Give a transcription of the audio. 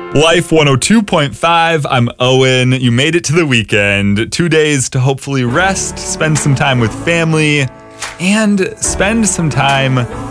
Life 102.5. I'm Owen. You made it to the weekend. 2 days to hopefully rest, spend some time with family, and spend some time